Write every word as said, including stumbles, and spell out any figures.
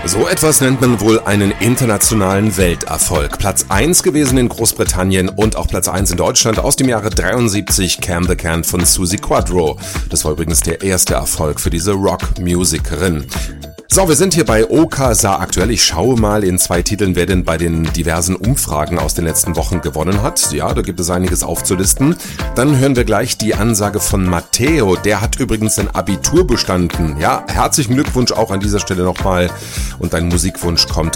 So etwas nennt man wohl einen internationalen Welterfolg. Platz eins gewesen in Großbritannien und auch Platz eins in Deutschland aus dem Jahre dreiundsiebzig, Can the Can von Suzi Quatro. Das war übrigens der erste Erfolg für diese Rockmusikerin. So, wir sind hier bei OKSA aktuell. Ich schaue mal in zwei Titeln, wer denn bei den diversen Umfragen aus den letzten Wochen gewonnen hat. Ja, da gibt es einiges aufzulisten. Dann hören wir gleich die Ansage von Matteo. Der hat übrigens sein Abitur bestanden. Ja, herzlichen Glückwunsch auch an dieser Stelle nochmal. Und dein Musikwunsch kommt